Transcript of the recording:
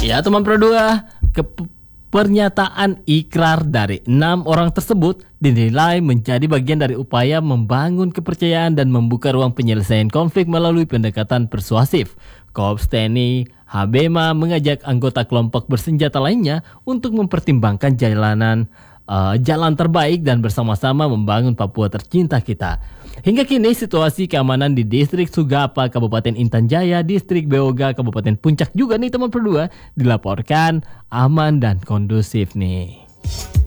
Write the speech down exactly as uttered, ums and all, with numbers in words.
Ya teman Pro dua, ke pernyataan ikrar dari enam orang tersebut dinilai menjadi bagian dari upaya membangun kepercayaan dan membuka ruang penyelesaian konflik melalui pendekatan persuasif. Korps T N I Habema mengajak anggota kelompok bersenjata lainnya untuk mempertimbangkan jalanan uh, jalan terbaik dan bersama-sama membangun Papua tercinta kita. Hingga kini situasi keamanan di Distrik Sugapa, Kabupaten Intan Jaya, Distrik Beoga, Kabupaten Puncak juga nih teman Pro dua dilaporkan aman dan kondusif nih.